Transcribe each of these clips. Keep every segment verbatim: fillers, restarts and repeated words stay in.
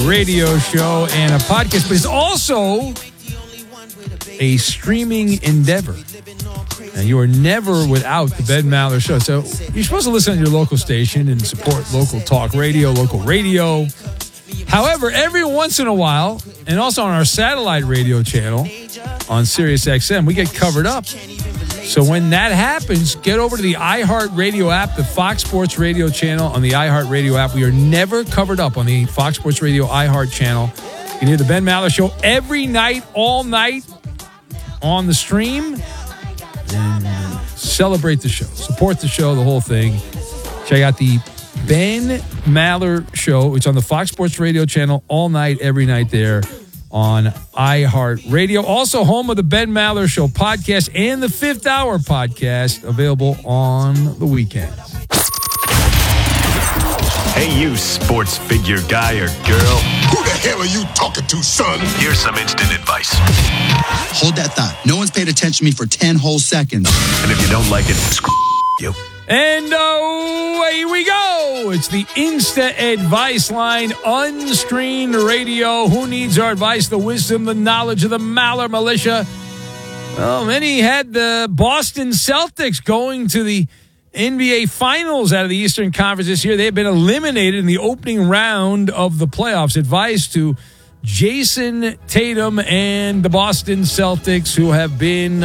radio show and a podcast, but it's also a streaming endeavor. And you are never without the Ben Maller Show. So you're supposed to listen to your local station and support local talk radio, local radio. However, every once in a while, and also on our satellite radio channel on Sirius X M, we get covered up. So when that happens, get over to the iHeartRadio app, the Fox Sports Radio channel on the iHeartRadio app. We are never covered up on the Fox Sports Radio iHeart channel. You can hear the Ben Maller Show every night, all night on the stream. And celebrate the show. Support the show, the whole thing. Check out the Ben Maller Show. It's on the Fox Sports Radio channel all night, every night there on iHeartRadio. Also home of the Ben Maller Show podcast and the Fifth Hour podcast, available on the weekends. Hey, you sports figure guy or girl. Who the hell are you talking to, son? Here's some instant advice. Hold that thought. No one's paid attention to me for ten whole seconds. And if you don't like it, screw you. And away we go. It's the Insta Advice Line, unscreened radio. Who needs our advice, the wisdom, the knowledge of the Maller Militia? Well, many had the Boston Celtics going to the N B A Finals out of the Eastern Conference this year. They have been eliminated in the opening round of the playoffs. Advice to Jason Tatum and the Boston Celtics, who have been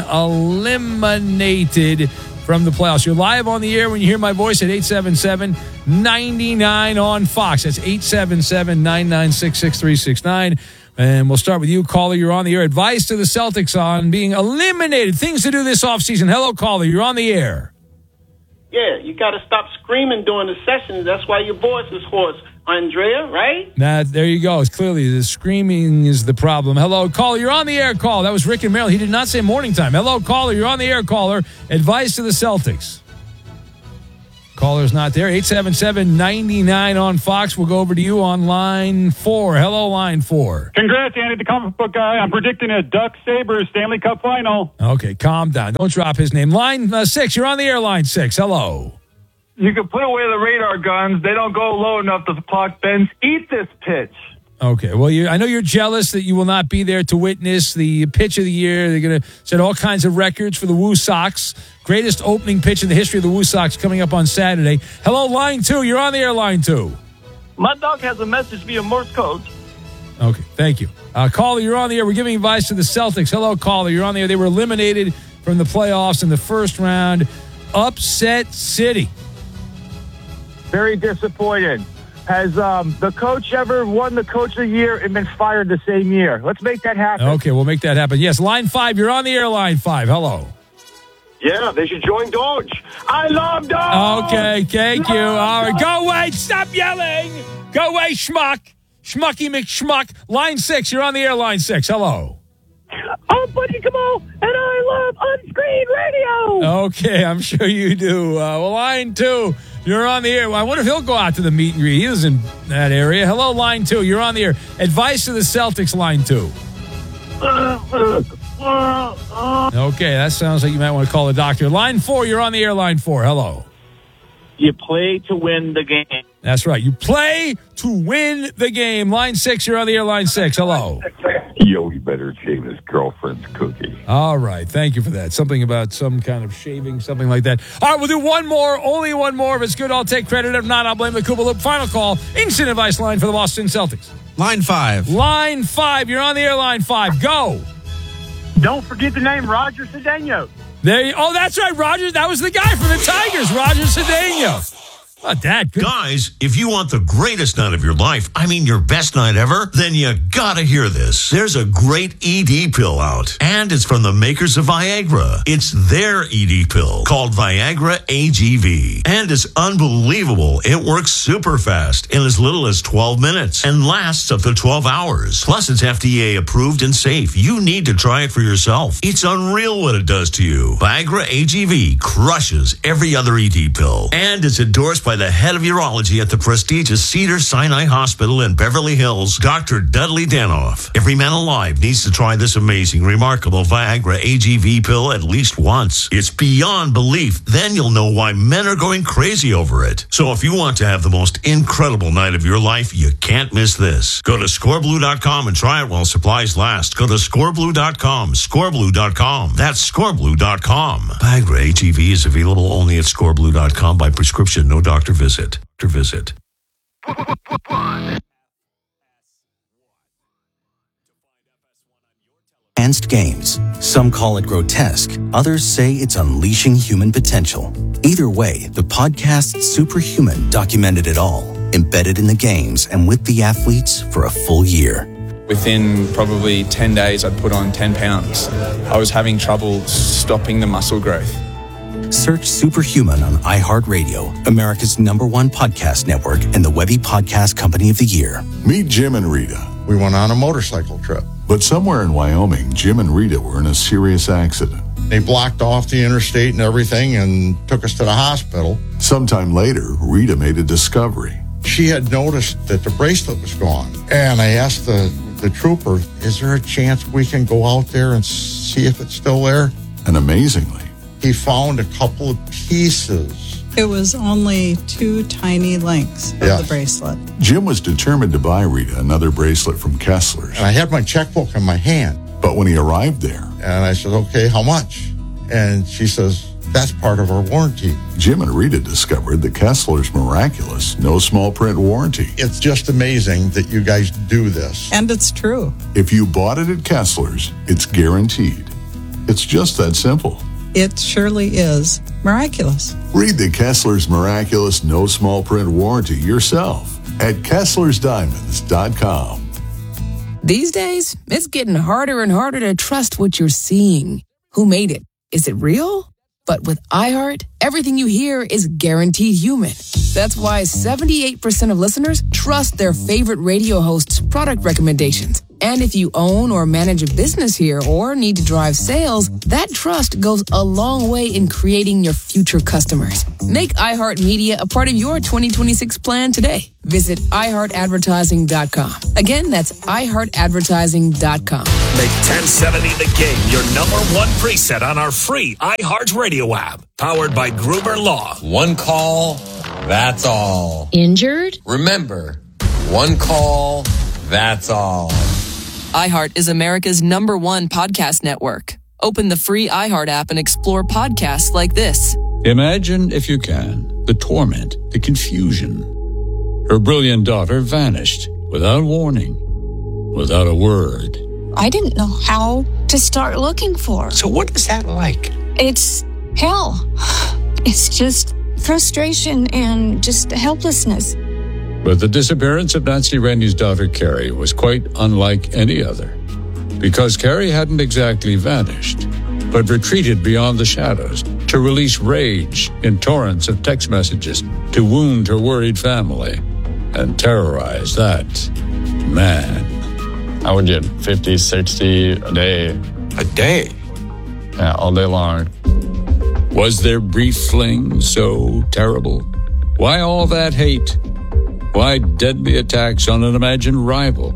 eliminated from the playoffs. You're live on the air when you hear my voice at eight seven seven, nine nine on Fox. That's eight seven seven, nine nine six, six three six nine. And we'll start with you, caller. You're on the air. Advice to the Celtics on being eliminated. Things to do this offseason. Hello, caller. You're on the air. Yeah, you got to stop screaming during the sessions. That's why your voice is hoarse, Andrea, right? Nah, there you go. It's clearly the screaming is the problem. Hello, caller. You're on the air, caller. That was Rick in Maryland. He did not say morning time. Hello, caller. You're on the air, caller. Advice to the Celtics. Caller's not there. eight seven seven, nine nine on Fox. We'll go over to you on line four. Hello, line four. Congrats, Andy, the comic book guy. I'm predicting a Duck Sabres Stanley Cup final. Okay, calm down. Don't drop his name. Line uh, six. You're on the air, line six. Hello. You can put away the radar guns. They don't go low enough to clock Ben's. Eat this pitch. Okay, well, you, I know you're jealous that you will not be there to witness the pitch of the year. They're going to set all kinds of records for the Woo Sox. Greatest opening pitch in the history of the Woo Sox coming up on Saturday. Hello, line two. You're on the air, line two. My dog has a message via Morse code. Okay, thank you. Uh, caller, you're on the air. We're giving advice to the Celtics. Hello, caller. You're on the air. They were eliminated from the playoffs in the first round. Upset City. Very disappointed. Has um, the coach ever won the coach of the year and been fired the same year? Let's make that happen. Okay, we'll make that happen. Yes, line five. You're on the air, line five. Hello. Yeah, they should join Doge. I love Doge. Okay, thank you. All right, go away. Stop yelling. Go away, schmuck. Schmucky McSchmuck. Line six. You're on the air, line six. Hello. I'm Buddy Kamal, and I love unscreened radio. Okay, I'm sure you do. Uh, well, line two. You're on the air. Well, I wonder if he'll go out to the meet and greet. He is in that area. Hello, line two. You're on the air. Advice to the Celtics, line two. Okay, that sounds like you might want to call the doctor. Line four. You're on the air. Line four. Hello. You play to win the game. That's right. You play to win the game. Line six. You're on the air. Line six. Hello. Yo, you better shave his girlfriend's cookie. All right. Thank you for that. Something about some kind of shaving, something like that. All right, we'll do one more. Only one more. If it's good, I'll take credit. If not, I'll blame the Koopa Loop. Final call. Instant advice line for the Boston Celtics. Line five. Line five. You're on the air, line five. Go. Don't forget the name Roger Cedeno. There you, oh, that's right, Roger. That was the guy from the Tigers, Roger Cedeno. Not that good. Guys, if you want the greatest night of your life, I mean your best night ever, then you gotta hear this. There's a great E D pill out, and it's from the makers of Viagra. It's their E D pill called Viagra A G V, and it's unbelievable. It works super fast in as little as twelve minutes and lasts up to twelve hours. Plus, it's F D A approved and safe. You need to try it for yourself. It's unreal what it does to you. Viagra A G V crushes every other E D pill, and it's endorsed by by the head of urology at the prestigious Cedars-Sinai Hospital in Beverly Hills, Doctor Dudley Danoff. Every man alive needs to try this amazing, remarkable Viagra A G V pill at least once. It's beyond belief. Then you'll know why men are going crazy over it. So if you want to have the most incredible night of your life, you can't miss this. Go to score blue dot com and try it while supplies last. Go to score blue dot com, score blue dot com. That's score blue dot com. Viagra A G V is available only at score blue dot com by prescription, no doctor visit. Doctor visit. Advanced games. Some call it grotesque. Others say it's unleashing human potential. Either way, the podcast Superhuman documented it all, embedded in the games and with the athletes for a full year. Within probably ten days, I'd put on ten pounds. I was having trouble stopping the muscle growth. Search Superhuman on iHeartRadio, America's number one podcast network and the Webby Podcast Company of the Year. Meet Jim and Rita. We went on a motorcycle trip. But somewhere in Wyoming, Jim and Rita were in a serious accident. They blocked off the interstate and everything and took us to the hospital. Sometime later, Rita made a discovery. She had noticed that the bracelet was gone. And I asked the, the trooper, is there a chance we can go out there and see if it's still there? And amazingly, he found a couple of pieces. It was only two tiny links of yes. the bracelet. Jim was determined to buy Rita another bracelet from Kessler's. And I had my checkbook in my hand. But when he arrived there... And I said, okay, how much? And she says, that's part of our warranty. Jim and Rita discovered the Kessler's miraculous, no small print warranty. It's just amazing that you guys do this. And it's true. If you bought it at Kessler's, it's guaranteed. It's just that simple. It surely is miraculous. Read the Kessler's Miraculous No Small Print Warranty yourself at Kesslers Diamonds dot com. These days, it's getting harder and harder to trust what you're seeing. Who made it? Is it real? But with iHeart, everything you hear is guaranteed human. That's why seventy-eight percent of listeners trust their favorite radio host's product recommendations. And if you own or manage a business here or need to drive sales, that trust goes a long way in creating your future customers. Make iHeartMedia a part of your twenty twenty-six plan today. Visit i heart advertising dot com. Again, that's i heart advertising dot com. Make ten seventy The Game your number one preset on our free iHeartRadio app. Powered by Gruber Law. One call, that's all. Injured? Remember, one call, that's all. iHeart is America's number one podcast network. Open the free iHeart app and explore podcasts like this. Imagine, if you can, the torment, the confusion. Her brilliant daughter vanished without warning, without a word. I didn't know how to start looking for her. So what is that like? It's hell. It's just frustration and just helplessness. But the disappearance of Nancy Rennie's daughter, Carrie, was quite unlike any other. Because Carrie hadn't exactly vanished, but retreated beyond the shadows to release rage in torrents of text messages to wound her worried family and terrorize that man. I would get fifty, sixty a day. A day? Yeah, all day long. Was their brief fling so terrible? Why all that hate? Why deadly attacks on an imagined rival?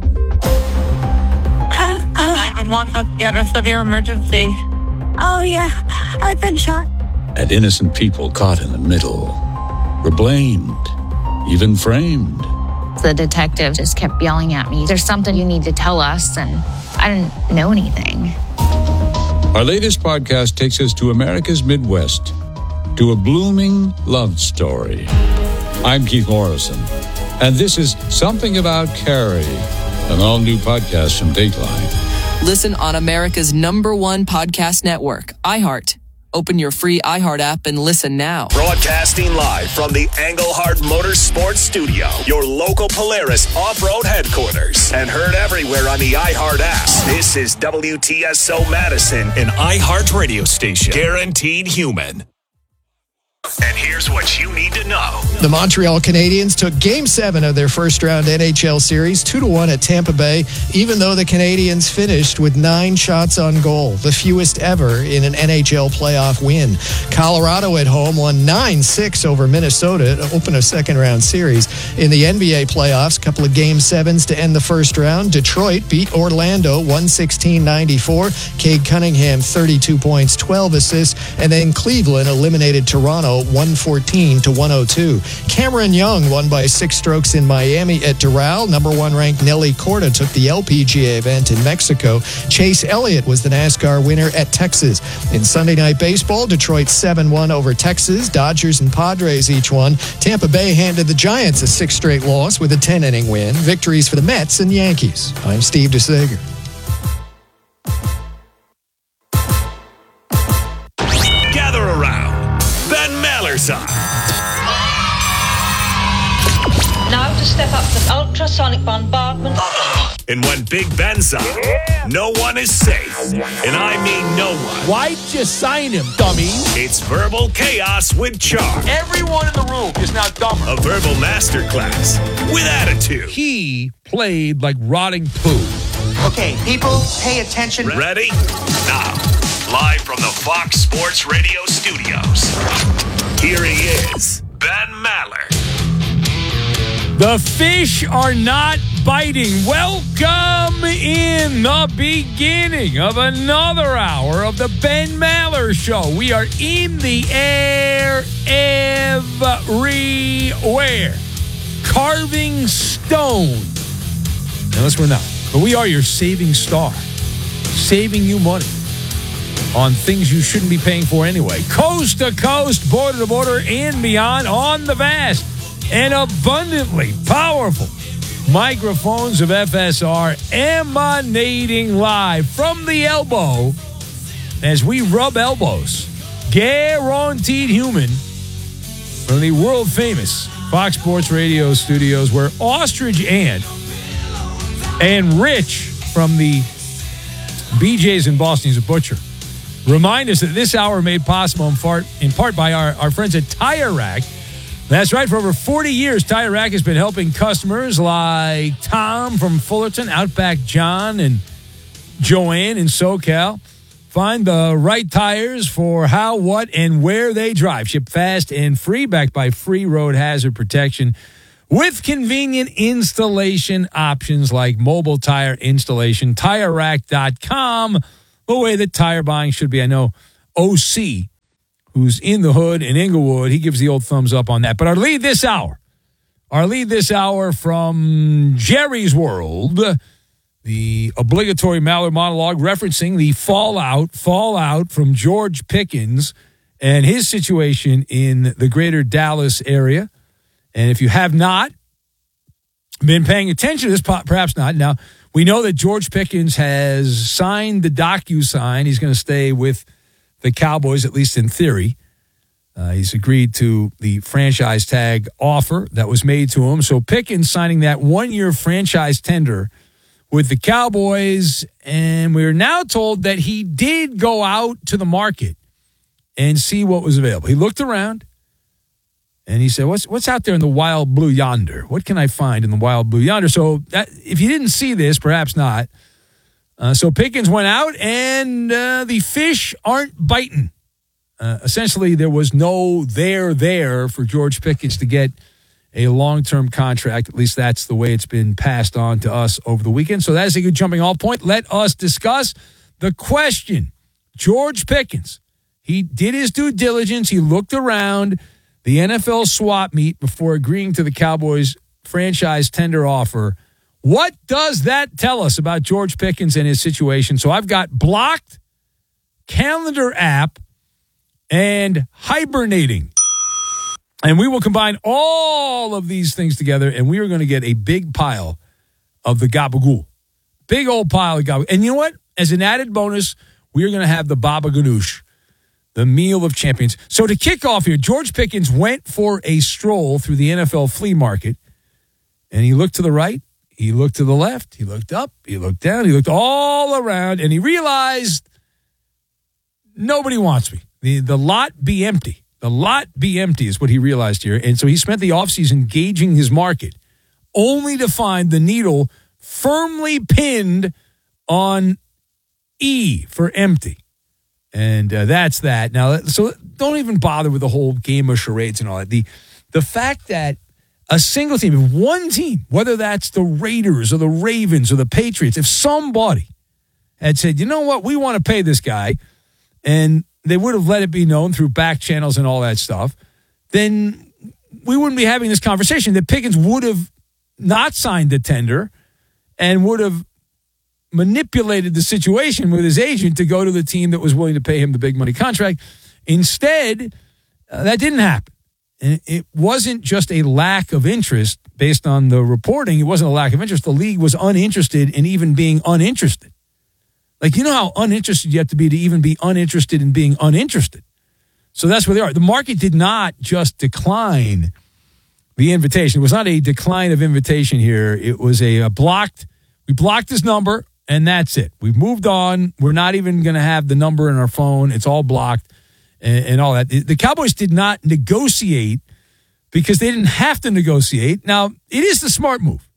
nine one one, get a severe emergency. Oh, yeah, I've been shot. And innocent people caught in the middle were blamed, even framed. The detective just kept yelling at me, there's something you need to tell us, and I didn't know anything. Our latest podcast takes us to America's Midwest, to a blooming love story. I'm Keith Morrison, and this is Something About Carrie, an all-new podcast from Dateline. Listen on America's number one podcast network, iHeart. Open your free iHeart app and listen now. Broadcasting live from the Engelhart Motorsports Studio, your local Polaris off-road headquarters, and heard everywhere on the iHeart app. This is W T S O Madison, an iHeart radio station, guaranteed human. And here's what you need to know. The Montreal Canadiens took Game seven of their first-round N H L series, two to one at Tampa Bay, even though the Canadiens finished with nine shots on goal, the fewest ever in an N H L playoff win. Colorado at home won nine six over Minnesota to open a second-round series. In the N B A playoffs, a couple of Game sevens to end the first round. Detroit beat Orlando one sixteen ninety-four. Cade Cunningham, thirty-two points, twelve assists. And then Cleveland eliminated Toronto one fourteen to one oh two. Cameron Young won by six strokes in Miami at Doral. Number one ranked Nelly Corda took the L P G A event in Mexico. Chase Elliott was the NASCAR winner at Texas. In Sunday Night Baseball, Detroit seven one over Texas. Dodgers and Padres each won. Tampa Bay handed the Giants a six straight loss with a ten-inning win. Victories for the Mets and Yankees. I'm Steve DeSager. Gather around. Ben Maller's on. Now to step up to ultrasonic bombardment. And when Big Ben's on, no one is safe. And I mean no one. Why'd you sign him, dummy? It's Verbal Chaos with Charm. Everyone in the room is now dumber. A verbal masterclass with attitude. He played like rotting poo. Okay, people, pay attention. Ready? Now, live from the Fox Sports Radio studios, here he is, Ben Maller. The fish are not biting. Welcome in the beginning of another hour of the Ben Maller Show. We are in the air everywhere, carving stone. Unless we're not. But we are your saving star, saving you money on things you shouldn't be paying for anyway. Coast to coast, border to border, and beyond on the vast and abundantly powerful microphones of F S R, emanating live from the elbow as we rub elbows. Guaranteed human from the world famous Fox Sports Radio studios, where Ostrich Ant and Rich from the B J's in Boston, he's a butcher, remind us that this hour made possible in part, in part by our, our friends at Tire Rack. That's right. For over forty years, Tire Rack has been helping customers like Tom from Fullerton, Outback John, and Joanne in SoCal find the right tires for how, what, and where they drive. Ship fast and free, backed by free road hazard protection with convenient installation options like mobile tire installation. Tire Rack dot com, the way that tire buying should be. I know O C, who's in the hood in Inglewood, he gives the old thumbs up on that. But our lead this hour, our lead this hour from Jerry's World, the obligatory Maller monologue referencing the fallout, fallout from George Pickens and his situation in the greater Dallas area. And if you have not been paying attention to this, perhaps not. Now, we know that George Pickens has signed the DocuSign. He's going to stay with the Cowboys, at least in theory. Uh, he's agreed to the franchise tag offer that was made to him. So Pickens signing that one-year franchise tender with the Cowboys, and we're now told that he did go out to the market and see what was available. He looked around, and he said, what's what's out there in the wild blue yonder? What can I find in the wild blue yonder? So that, if you didn't see this, perhaps not. Uh, so Pickens went out, and uh, the fish aren't biting. Uh, essentially, there was no there there for George Pickens to get a long-term contract. At least that's the way it's been passed on to us over the weekend. So that is a good jumping off point. Let us discuss the question. George Pickens, he did his due diligence. He looked around the N F L swap meet before agreeing to the Cowboys franchise tender offer. What does that tell us about George Pickens and his situation? So I've got blocked, calendar app, and hibernating. And we will combine all of these things together, and we are going to get a big pile of the gabagool. Big old pile of gabagool. And you know what? As an added bonus, we are going to have the baba ganoush, the meal of champions. So to kick off here, George Pickens went for a stroll through the N F L flea market, and he looked to the right, he looked to the left, he looked up, he looked down, he looked all around, and he realized nobody wants me. The, the lot be empty. The lot be empty is what he realized here. And so he spent the offseason gauging his market, only to find the needle firmly pinned on E for empty. And uh, that's that. Now, so don't even bother with the whole game of charades and all that. The, the fact that a single team, if one team, whether that's the Raiders or the Ravens or the Patriots, if somebody had said, you know what, we want to pay this guy, and they would have let it be known through back channels and all that stuff, then we wouldn't be having this conversation. That Pickens would have not signed the tender and would have manipulated the situation with his agent to go to the team that was willing to pay him the big money contract. Instead, uh, that didn't happen. And it wasn't just a lack of interest based on the reporting. It wasn't a lack of interest. The league was uninterested in even being uninterested. Like, you know how uninterested you have to be to even be uninterested in being uninterested. So that's where they are. The market did not just decline the invitation. It was not a decline of invitation here. It was a, a blocked, we blocked his number, and that's it. We've moved on. We're not even going to have the number in our phone. It's all blocked. And, and all that. The Cowboys did not negotiate because they didn't have to negotiate. Now, it is the smart move.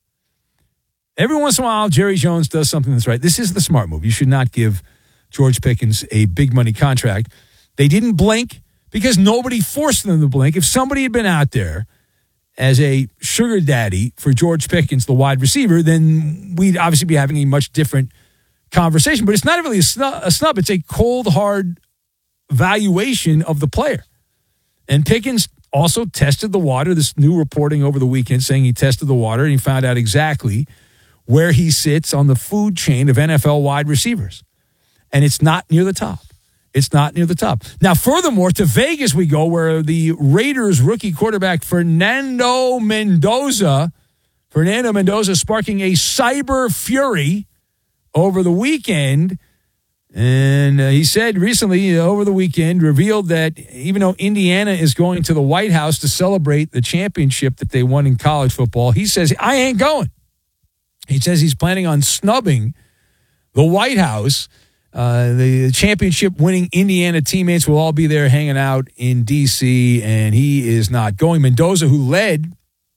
Every once in a while, Jerry Jones does something that's right. This is the smart move. You should not give George Pickens a big money contract. They didn't blink because nobody forced them to blink. If somebody had been out there as a sugar daddy for George Pickens, the wide receiver, then we'd obviously be having a much different conversation. But it's not really a snub. A snub. It's a cold, hard valuation of the player. And Pickens also tested the water. This new reporting over the weekend saying he tested the water and he found out exactly where he sits on the food chain of N F L wide receivers. And it's not near the top. It's not near the top. Now, furthermore, to Vegas we go, where the Raiders rookie quarterback Fernando Mendoza, Fernando Mendoza sparking a cyber fury over the weekend. And uh, he said recently, uh, over the weekend, revealed that even though Indiana is going to the White House to celebrate the championship that they won in college football, he says, I ain't going. He says he's planning on snubbing the White House. Uh, the championship-winning Indiana teammates will all be there hanging out in D C, and he is not going. Mendoza, who led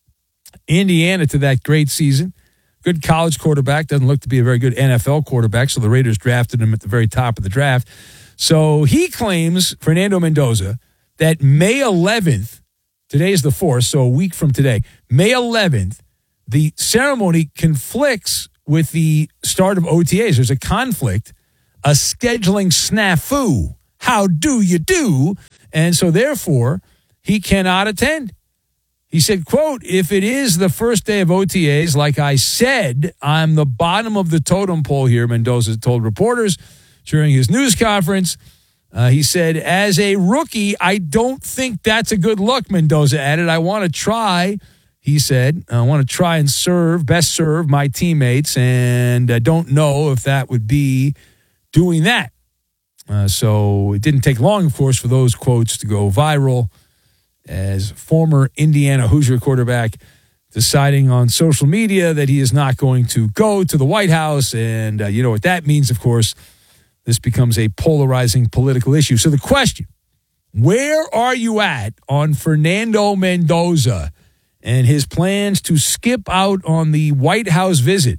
Indiana to that great season, good college quarterback, doesn't look to be a very good N F L quarterback, so the Raiders drafted him at the very top of the draft. So he claims, Fernando Mendoza, that May eleventh, today is the fourth, so a week from today, May eleventh, the ceremony conflicts with the start of O T As. There's a conflict, a scheduling snafu. How do you do? And so therefore, he cannot attend. He said, quote, if it is the first day of O T As, like I said, I'm the bottom of the totem pole here, Mendoza told reporters during his news conference. Uh, he said, as a rookie, I don't think that's a good look, Mendoza added. I want to try, he said, I want to try and serve, best serve my teammates, and I don't know if that would be doing that. Uh, so it didn't take long, of course, for those quotes to go viral, as former Indiana Hoosier quarterback deciding on social media that he is not going to go to the White House. And uh, you know what that means, of course. This becomes a polarizing political issue. So the question, where are you at on Fernando Mendoza and his plans to skip out on the White House visit?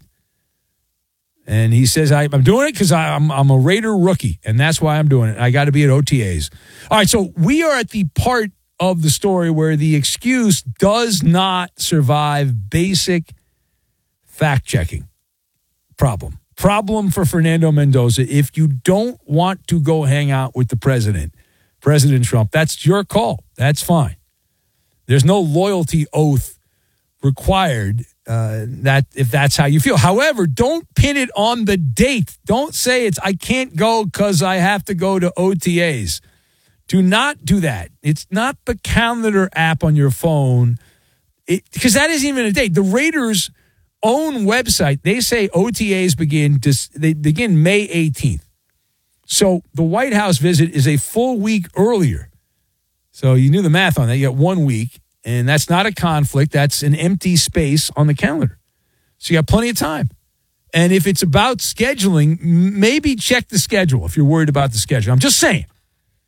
And he says, I, I'm doing it because I'm, I'm a Raider rookie, and that's why I'm doing it. I got to be at O T As. All right, so we are at the part of the story where the excuse does not survive basic fact-checking. Problem. Problem for Fernando Mendoza. If you don't want to go hang out with the president, President Trump, that's your call. That's fine. There's no loyalty oath required uh, that if that's how you feel. However, don't pin it on the date. Don't say it's I can't go because I have to go to O T As. Do not do that. It's not the calendar app on your phone, because that isn't even a date. The Raiders' own website, they say O T As begin they begin May eighteenth. So the White House visit is a full week earlier. So you knew the math on that. You got one week, and that's not a conflict. That's an empty space on the calendar. So you got plenty of time. And if it's about scheduling, maybe check the schedule if you're worried about the schedule. I'm just saying.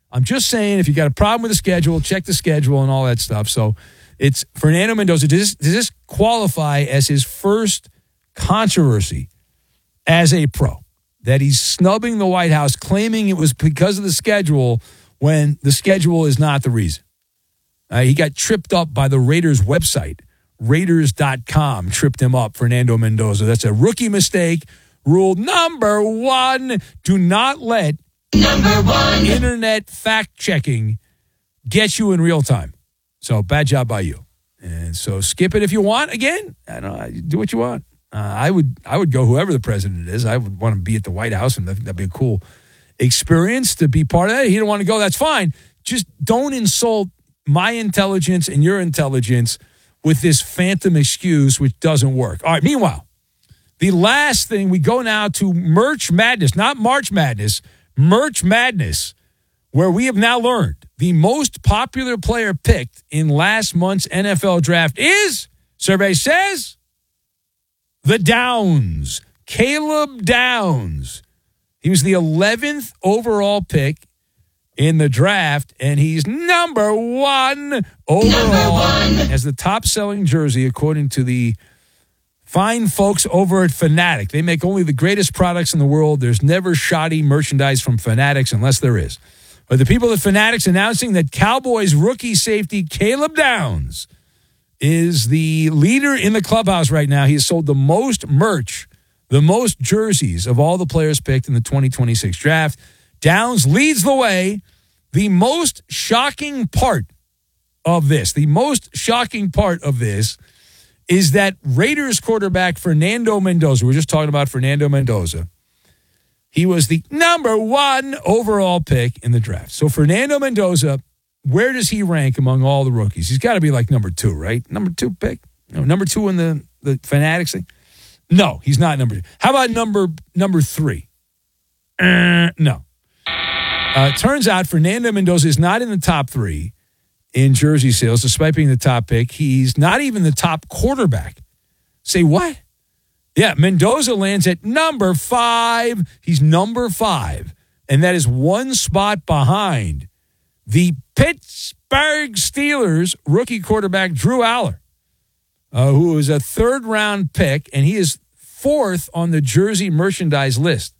I'm just saying, if you got a problem with the schedule, check the schedule and all that stuff. So it's Fernando Mendoza. Does this, does this qualify as his first controversy as a pro? That he's snubbing the White House, claiming it was because of the schedule when the schedule is not the reason. Uh, he got tripped up by the Raiders website. Raiders dot com tripped him up, Fernando Mendoza. That's a rookie mistake. Rule number one, do not let number one internet fact-checking get you in real time. So bad job by you. And so skip it if you want. Again, I don't know, do what you want. Uh, I would I would go whoever the president is. I would want to be at the White House, and that'd be a cool experience to be part of that. He didn't want to go. That's fine. Just don't insult my intelligence and your intelligence with this phantom excuse, which doesn't work. All right, meanwhile, the last thing, we go now to Merch Madness, not March Madness, Merch Madness, where we have now learned the most popular player picked in last month's N F L draft is, survey says, the Downs, Caleb Downs. He was the eleventh overall pick in the draft, and he's number one overall number one. As the top-selling jersey, according to the fine folks over at Fanatic. They make only the greatest products in the world. There's never shoddy merchandise from Fanatics unless there is. But the people at Fanatics announcing that Cowboys rookie safety Caleb Downs is the leader in the clubhouse right now. He has sold the most merch, the most jerseys of all the players picked in the twenty twenty-six draft. Downs leads the way. The most shocking part of this, the most shocking part of this is that Raiders quarterback Fernando Mendoza, we're just talking about Fernando Mendoza, he was the number one overall pick in the draft. So Fernando Mendoza, where does he rank among all the rookies? He's got to be like number two, right? Number two pick? No, number two in the, the Fanatics thing? No, he's not number two. How about number number three? Uh, no. Uh, turns out Fernando Mendoza is not in the top three in jersey sales, despite being the top pick. He's not even the top quarterback. Say what? Yeah, Mendoza lands at number five. He's number five. And that is one spot behind the Pittsburgh Steelers rookie quarterback Drew Aller, uh, who was a third-round pick, and he is fourth on the jersey merchandise list.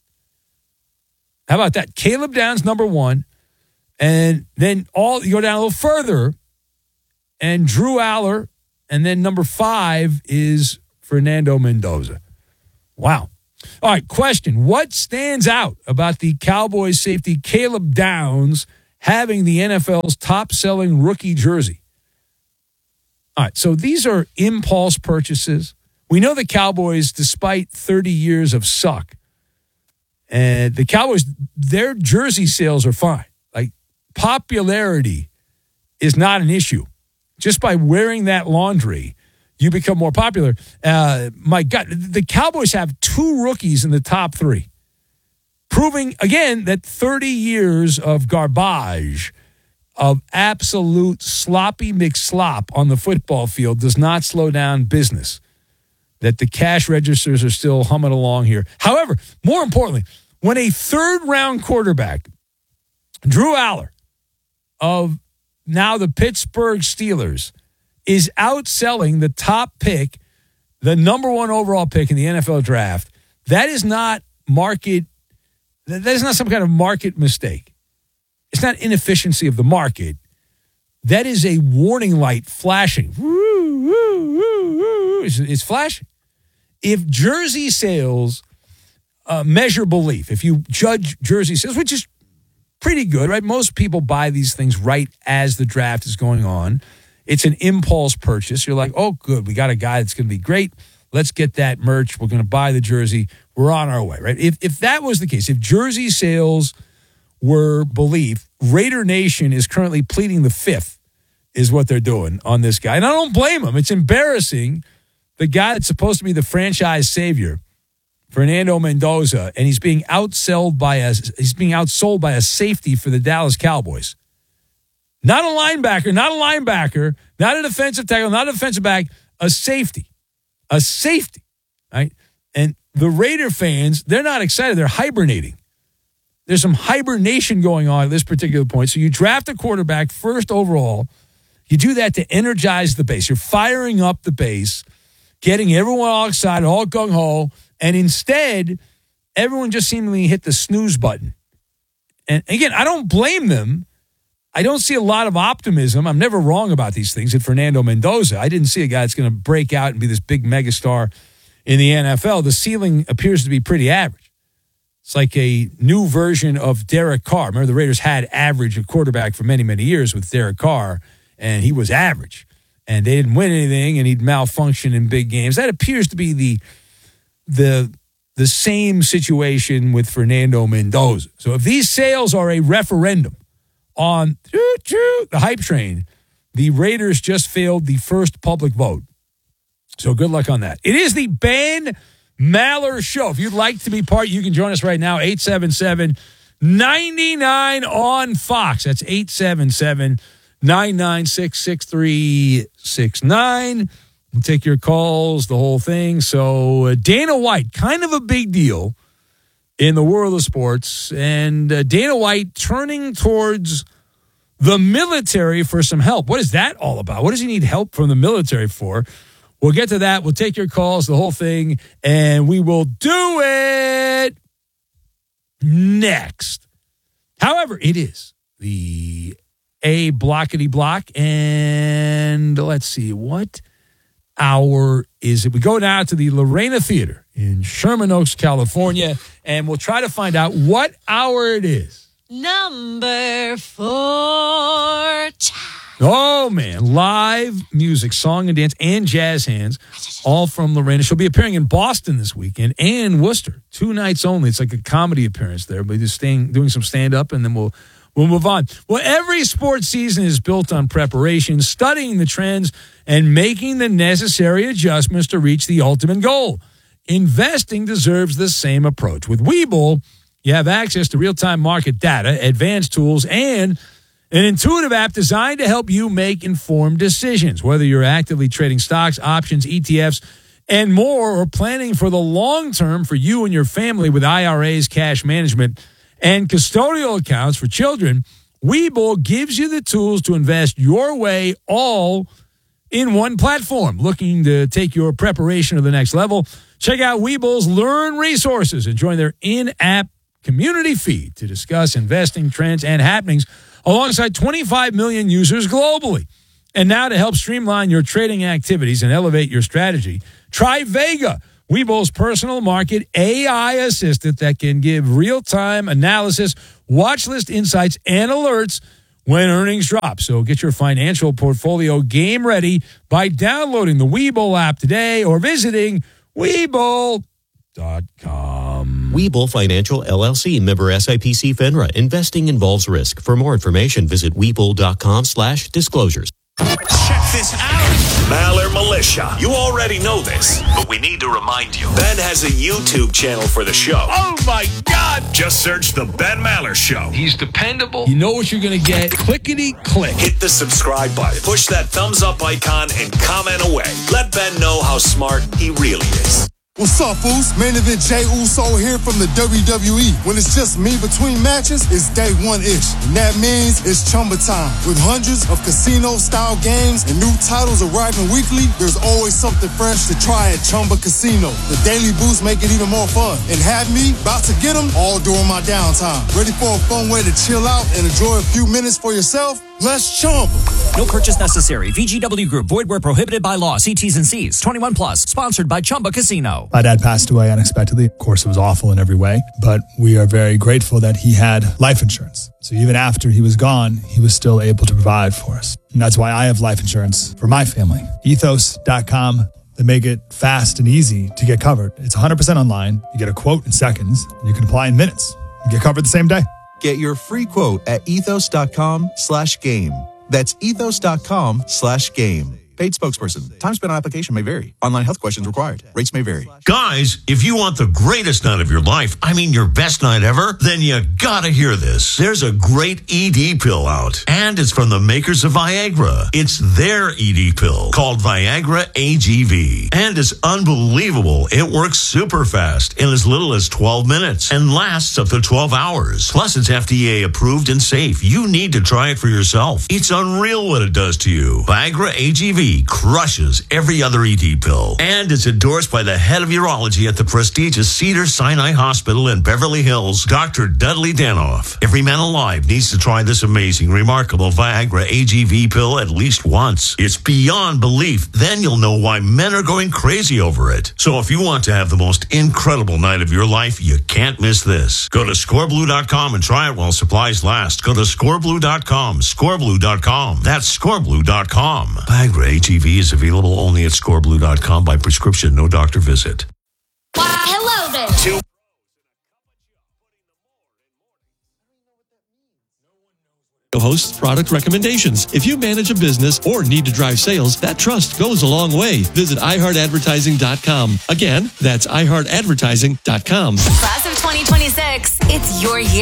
How about that? Caleb Downs, number one. And then all you go down a little further, and Drew Aller, and then number five is Fernando Mendoza. Wow. All right, question. What stands out about the Cowboys safety Caleb Downs having the N F L's top-selling rookie jersey? All right, so these are impulse purchases. We know the Cowboys, despite thirty years of suck, and the Cowboys, their jersey sales are fine. Like, popularity is not an issue. Just by wearing that laundry, you become more popular. Uh, my God, the Cowboys have two rookies in the top three, proving, again, that thirty years of garbage, of absolute sloppy McSlop on the football field does not slow down business, that the cash registers are still humming along here. However, more importantly, when a third-round quarterback, Drew Aller, of now the Pittsburgh Steelers, is outselling the top pick, the number one overall pick in the N F L draft, that is not market, that is not some kind of market mistake. It's not inefficiency of the market. That is a warning light flashing. Woo, woo, woo, woo. It's, it's flashing. If jersey sales uh, measure belief, if you judge jersey sales, which is pretty good, right? Most people buy these things right as the draft is going on. It's an impulse purchase. You're like, oh, good, we got a guy that's going to be great. Let's get that merch. We're going to buy the jersey. We're on our way, right? If if that was the case, if jersey sales were belief, Raider Nation is currently pleading the fifth, is what they're doing on this guy. And I don't blame them. It's embarrassing. The guy that's supposed to be the franchise savior, Fernando Mendoza, and he's being outsold by a he's being outsold by a safety for the Dallas Cowboys. Not a linebacker, not a linebacker, not a defensive tackle, not a defensive back, a safety. A safety, right? And the Raider fans, they're not excited. They're hibernating. there's some hibernation going on at this particular point. So you draft a quarterback first overall. You do that to energize the base. You're firing up the base, getting everyone all excited, all gung-ho, and instead, everyone just seemingly hit the snooze button. And again, I don't blame them. I don't see a lot of optimism. I'm never wrong about these things. At Fernando Mendoza, I didn't see a guy that's going to break out and be this big megastar in the N F L. The ceiling appears to be pretty average. It's like a new version of Derek Carr. Remember, the Raiders had average a quarterback for many, many years with Derek Carr, and he was average. And they didn't win anything, and he'd malfunction in big games. That appears to be the the the same situation with Fernando Mendoza. So if these sales are a referendum on the hype train, the Raiders just failed the first public vote. So good luck on that. It is the Ben Maller Show. If you'd like to be part, you can join us right now, eight seven seven, nine nine on Fox. That's eight seven seven, nine nine six, six three six nine. We'll take your calls, the whole thing. So uh, Dana White, kind of a big deal in the world of sports. And uh, Dana White turning towards the military for some help. What is that all about? What does he need help from the military for? We'll get to that. We'll take your calls, the whole thing, and we will do it next. However, it is the A blockety block, and let's see, what hour is it? We go now to the Lorena Theater in Sherman Oaks, California, and we'll try to find out what hour it is. Number four. Oh, man. Live music, song and dance, and jazz hands, all from Lorena. She'll be appearing in Boston this weekend and Worcester. Two nights only. It's like a comedy appearance there. But just staying, doing some stand-up, and then we'll we'll move on. Well, every sports season is built on preparation, studying the trends, and making the necessary adjustments to reach the ultimate goal. Investing deserves the same approach. With Webull, you have access to real-time market data, advanced tools, and an intuitive app designed to help you make informed decisions. Whether you're actively trading stocks, options, E T Fs, and more, or planning for the long term for you and your family with I R As, cash management, and custodial accounts for children, Webull gives you the tools to invest your way, all in one platform. Looking to take your preparation to the next level? Check out Webull's Learn resources and join their in-app community feed to discuss investing trends and happenings alongside twenty-five million users globally. And now to help streamline your trading activities and elevate your strategy, try Vega, Webull's personal market A I assistant that can give real-time analysis, watch list insights, and alerts when earnings drop. So get your financial portfolio game ready by downloading the Webull app today or visiting Webull dot com. Webull Financial L L C, member S I P C FINRA. Investing involves risk. For more information, visit Webull dot com slash disclosures. Check this out. Maller Militia. You already know this, but we need to remind you. Ben has a YouTube channel for the show. Oh, my God. Just search The Ben Maller Show. He's dependable. You know what you're going to get. Clickety-click. Hit the subscribe button. Push that thumbs up icon and comment away. Let Ben know how smart he really is. What's up, fools? Main event Jey Uso here from the W W E. When it's just me between matches, it's day one-ish. And that means it's Chumba time. With hundreds of casino-style games and new titles arriving weekly, there's always something fresh to try at Chumba Casino. The daily boosts make it even more fun. And have me about to get them all during my downtime. Ready for a fun way to chill out and enjoy a few minutes for yourself? Let's Chumba. No purchase necessary. V G W Group. Void where prohibited by law. See T's and C's. twenty-one plus. Sponsored by Chumba Casino. My dad passed away unexpectedly. Of course, it was awful in every way, but we are very grateful that he had life insurance. So even after he was gone, he was still able to provide for us. And that's why I have life insurance for my family. Ethos dot com. They make it fast and easy to get covered. It's one hundred percent online. You get a quote in seconds, and you can apply in minutes. You get covered the same day. Get your free quote at ethos dot com slash game. That's ethos dot com slash game. Paid spokesperson. Time spent on application may vary. Online health questions required. Rates may vary. Guys, if you want the greatest night of your life, I mean your best night ever, then you gotta hear this. There's a great E D pill out, and it's from the makers of Viagra. It's their E D pill called Viagra A G V, and it's unbelievable. It works super fast in as little as twelve minutes and lasts up to twelve hours. Plus, it's F D A approved and safe. You need to try it for yourself. It's unreal what it does to you. Viagra A G V crushes every other E D pill, and it's endorsed by the head of urology at the prestigious Cedars-Sinai Hospital in Beverly Hills, Doctor Dudley Danoff. Every man alive needs to try this amazing, remarkable Viagra A G V pill at least once. It's beyond belief. Then you'll know why men are going crazy over it. So if you want to have the most incredible night of your life, you can't miss this. Go to score blue dot com and try it while supplies last. Go to score blue dot com, score blue dot com. That's score blue dot com. Viagra A G V is available only at score blue dot com by prescription, no doctor visit. Hello there. Two. Hosts product recommendations. If you manage a business or need to drive sales, that trust goes a long way. Visit i heart advertising dot com. Again, that's i heart advertising dot com. Class of twenty twenty-six, it's your year.